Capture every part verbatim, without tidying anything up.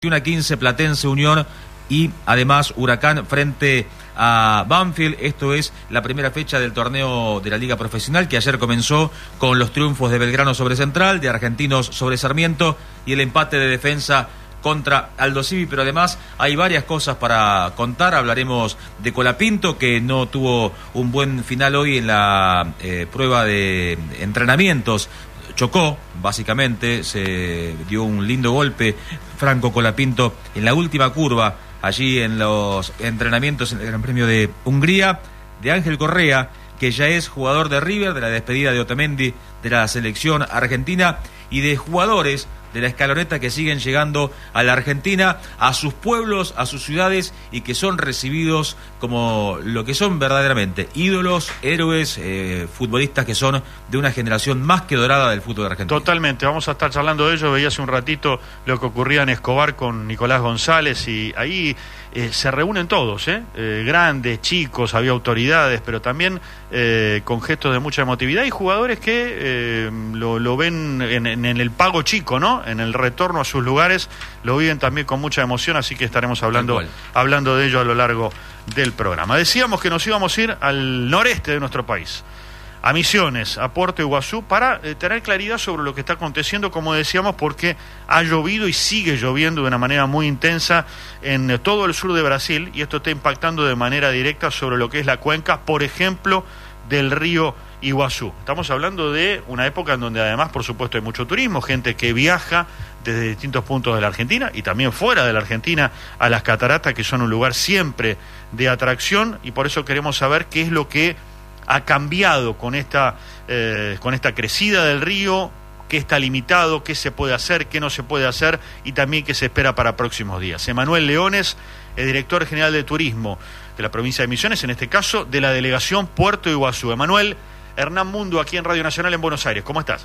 veintiuno a quince Platense Unión y además Huracán frente a Banfield. Esto es la primera fecha del torneo de la Liga Profesional, que ayer comenzó con los triunfos de Belgrano sobre Central, de Argentinos sobre Sarmiento y el empate de Defensa contra Aldo Civi, pero además hay varias cosas para contar. Hablaremos de Colapinto, que no tuvo un buen final hoy en la eh, prueba de entrenamientos. Chocó, básicamente, se dio un lindo golpe Franco Colapinto en la última curva, allí en los entrenamientos en el Gran Premio de Hungría. De Ángel Correa, que ya es jugador de River, de la despedida de Otamendi de la selección argentina, y de jugadores de la escaloneta que siguen llegando a la Argentina, a sus pueblos, a sus ciudades, y que son recibidos como lo que son verdaderamente ídolos, héroes, eh, futbolistas que son de una generación más que dorada del fútbol argentino. Totalmente, vamos a estar charlando de ello. Veía hace un ratito lo que ocurría en Escobar con Nicolás González, y ahí eh, se reúnen todos, ¿eh? Eh, grandes, chicos, había autoridades, pero también eh, con gestos de mucha emotividad, y jugadores que eh, lo, lo ven en, en, en el pago chico, ¿no? En el retorno a sus lugares, lo viven también con mucha emoción, así que estaremos hablando, hablando de ello a lo largo del programa. Decíamos que nos íbamos a ir al noreste de nuestro país, a Misiones, a Puerto Iguazú, para eh, tener claridad sobre lo que está aconteciendo, como decíamos, porque ha llovido y sigue lloviendo de una manera muy intensa en eh, todo el sur de Brasil, y esto está impactando de manera directa sobre lo que es la cuenca, por ejemplo, del río Iguazú. Estamos hablando de una época en donde además, por supuesto, hay mucho turismo, gente que viaja desde distintos puntos de la Argentina y también fuera de la Argentina a las cataratas, que son un lugar siempre de atracción, y por eso queremos saber qué es lo que ha cambiado con esta, eh, con esta crecida del río, qué está limitado, qué se puede hacer, qué no se puede hacer, y también qué se espera para próximos días. Emanuel Leones, el director general de turismo de la provincia de Misiones, en este caso de la delegación Puerto Iguazú. Emanuel, Hernán Mundo, aquí en Radio Nacional en Buenos Aires. ¿Cómo estás?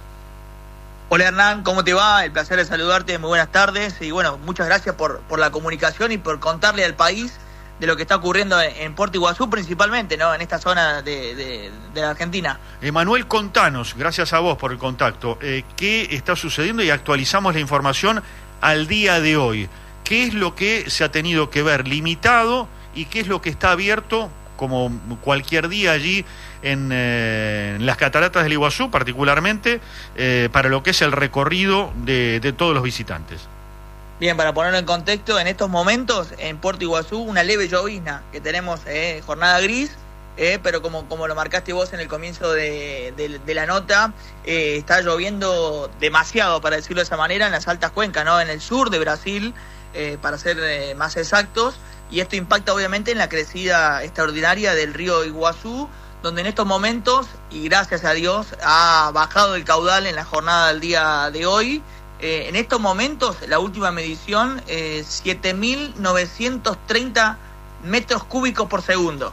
Hola Hernán, ¿cómo te va? El placer de saludarte, muy buenas tardes. Y bueno, muchas gracias por, por la comunicación y por contarle al país de lo que está ocurriendo en, en Puerto Iguazú, principalmente, ¿no? En esta zona de, de, de la Argentina. Emanuel, contanos, gracias a vos por el contacto, eh, qué está sucediendo, y actualizamos la información al día de hoy. ¿Qué es lo que se ha tenido que ver limitado y qué es lo que está abierto, como cualquier día allí en, eh, en las cataratas del Iguazú, particularmente eh, para lo que es el recorrido de, de todos los visitantes? Bien, para ponerlo en contexto, en estos momentos en Puerto Iguazú una leve llovizna, que tenemos eh, jornada gris, eh, pero como, como lo marcaste vos en el comienzo de, de, de la nota, eh, está lloviendo demasiado, para decirlo de esa manera, en las altas cuencas, ¿no? En el sur de Brasil, eh, para ser eh, más exactos, y esto impacta obviamente en la crecida extraordinaria del río Iguazú, donde en estos momentos, y gracias a Dios, ha bajado el caudal en la jornada del día de hoy. Eh, en estos momentos, la última medición, eh, siete mil novecientos treinta metros cúbicos por segundo.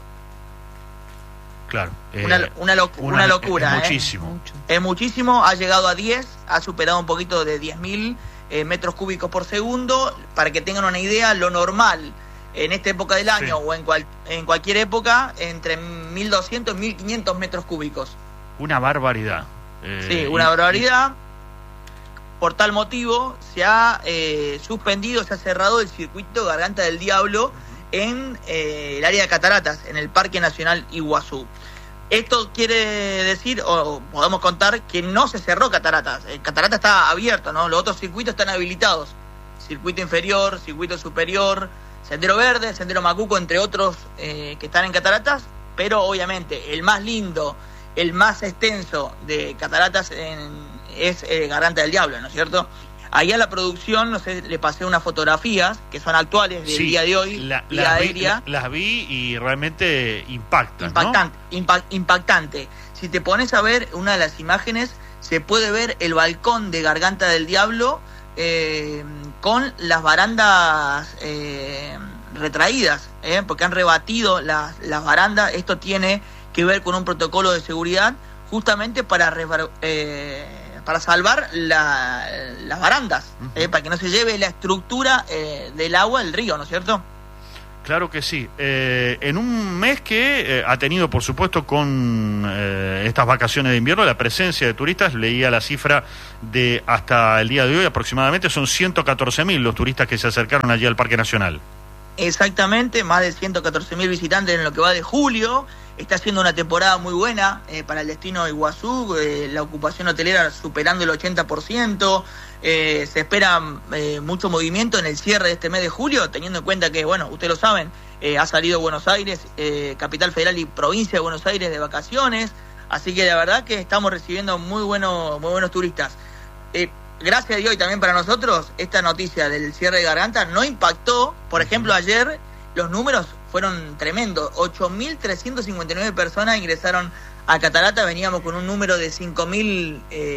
Claro. Eh, una, una, loc una, una locura. Es muchísimo. Eh. Es muchísimo, ha llegado a diez, ha superado un poquito de diez mil eh, metros cúbicos por segundo. Para que tengan una idea, lo normal en esta época del año, sí, o en, cual, en cualquier época, entre mil doscientos y mil quinientos metros cúbicos. Una barbaridad. Eh, sí, una y, barbaridad. Y... Por tal motivo, se ha eh, suspendido, se ha cerrado el circuito Garganta del Diablo en eh, el área de cataratas, en el Parque Nacional Iguazú. Esto quiere decir, o podemos contar, que no se cerró cataratas. El catarata está abierto, ¿no? Los otros circuitos están habilitados. Circuito inferior, circuito superior, Sendero Verde, Sendero Macuco, entre otros eh, que están en cataratas, pero obviamente el más lindo, el más extenso de cataratas en es eh, Garganta del Diablo, ¿no es cierto? Ahí a la producción, no sé, le pasé unas fotografías que son actuales del sí, día de hoy, la, vía las aérea. Vi, la, las vi y realmente impactan, impactante, ¿no? Impact, impactante. Si te pones a ver una de las imágenes, se puede ver el balcón de Garganta del Diablo eh, con las barandas eh, retraídas, eh, porque han rebatido las, las barandas. Esto tiene que ver con un protocolo de seguridad justamente para eh, para salvar la, las barandas, uh-huh. eh, para que no se lleve la estructura eh, del agua del río, ¿no es cierto? Claro que sí. Eh, en un mes que eh, ha tenido, por supuesto, con eh, estas vacaciones de invierno, la presencia de turistas, leía la cifra de hasta el día de hoy, aproximadamente son ciento catorce mil los turistas que se acercaron allí al Parque Nacional. Exactamente, más de ciento catorce mil visitantes en lo que va de julio. Está siendo una temporada muy buena eh, para el destino de Iguazú, eh, la ocupación hotelera superando el ochenta por ciento. Eh, se espera eh, mucho movimiento en el cierre de este mes de julio, teniendo en cuenta que, bueno, ustedes lo saben, eh, ha salido Buenos Aires, eh, Capital Federal y provincia de Buenos Aires de vacaciones, así que la verdad que estamos recibiendo muy, bueno, muy buenos turistas. Eh, gracias a Dios y también para nosotros, esta noticia del cierre de Garganta no impactó. Por ejemplo, ayer los números fueron tremendos, ocho mil trescientas cincuenta y nueve personas ingresaron a Catarata, veníamos con un número de cinco mil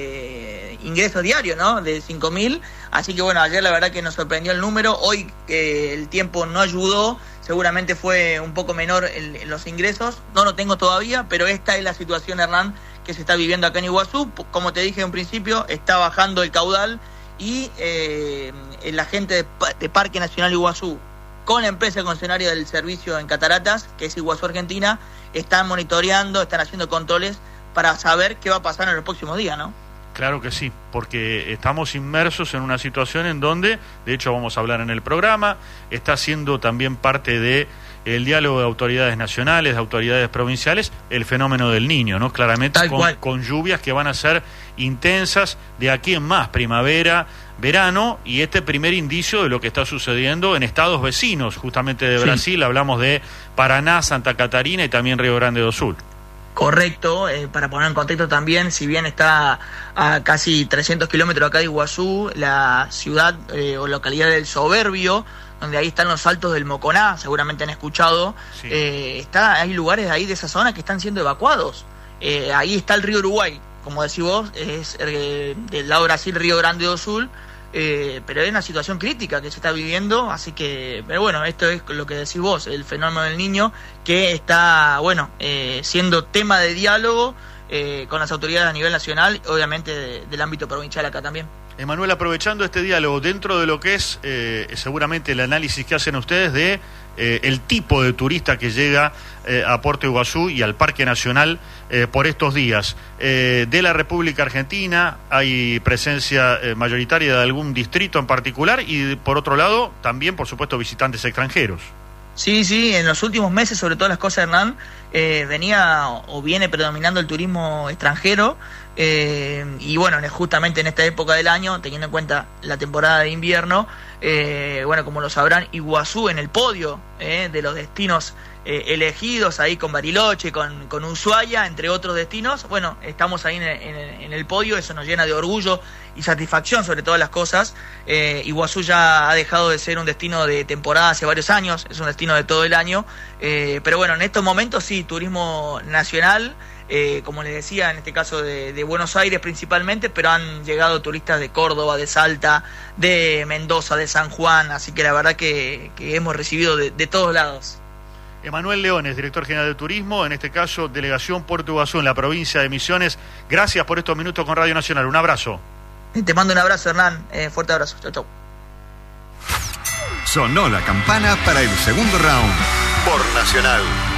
eh, ingresos diarios, ¿no? De cinco mil, así que bueno, ayer la verdad que nos sorprendió el número, hoy eh, el tiempo no ayudó, seguramente fue un poco menor el, el, los ingresos, no lo tengo todavía, pero esta es la situación, Hernán, que se está viviendo acá en Iguazú. Como te dije en principio, está bajando el caudal y eh, la gente de, de Parque Nacional Iguazú, con la empresa concesionaria del servicio en Cataratas, que es Iguazú Argentina, están monitoreando, están haciendo controles para saber qué va a pasar en los próximos días, ¿no? Claro que sí, porque estamos inmersos en una situación en donde, de hecho vamos a hablar en el programa, está siendo también parte de el diálogo de autoridades nacionales, de autoridades provinciales, el fenómeno del Niño, ¿no? Claramente con, con lluvias que van a ser intensas de aquí en más, primavera, verano, y este primer indicio de lo que está sucediendo en estados vecinos, justamente de Brasil, sí. Hablamos de Paraná, Santa Catarina y también Río Grande do Sul. Correcto, eh, para poner en contexto también, si bien está a casi trescientos kilómetros acá de Iguazú, la ciudad eh, o localidad del Soberbio, donde ahí están los Altos del Moconá, seguramente han escuchado, sí. eh, está, hay lugares ahí de esa zona que están siendo evacuados. Eh, ahí está el río Uruguay, como decís vos, es eh, del lado de Brasil, Río Grande do Sul, eh, pero es una situación crítica que se está viviendo, así que, pero bueno, esto es lo que decís vos, el fenómeno del Niño, que está, bueno, eh, siendo tema de diálogo eh, con las autoridades a nivel nacional, obviamente de, del ámbito provincial acá también. Emanuel, aprovechando este diálogo, dentro de lo que es eh, seguramente el análisis que hacen ustedes de eh, el tipo de turista que llega eh, a Puerto Iguazú y al Parque Nacional eh, por estos días, eh, de la República Argentina, hay presencia eh, mayoritaria de algún distrito en particular y por otro lado también, por supuesto, visitantes extranjeros. Sí, sí, en los últimos meses, sobre todas las cosas, Hernán, eh, venía o viene predominando el turismo extranjero, eh, y bueno, justamente en esta época del año, teniendo en cuenta la temporada de invierno, eh, bueno, como lo sabrán, Iguazú en el podio eh, de los destinos eh, elegidos, ahí con Bariloche, con, con Ushuaia, entre otros destinos. Bueno, estamos ahí en, en, en el podio, eso nos llena de orgullo y satisfacción sobre todas las cosas. eh, Iguazú ya ha dejado de ser un destino de temporada hace varios años, es un destino de todo el año, eh, pero bueno, en estos momentos sí, turismo nacional, eh, como les decía, en este caso de, de Buenos Aires principalmente, pero han llegado turistas de Córdoba, de Salta, de Mendoza, de San Juan, así que la verdad que, que hemos recibido de, de todos lados. Emanuel Leones, director general de Turismo, en este caso, Delegación Puerto Iguazú en la provincia de Misiones. Gracias por estos minutos con Radio Nacional. Un abrazo. Te mando un abrazo, Hernán. Eh, fuerte abrazo. Chau, chau. Sonó la campana para el segundo round por Nacional.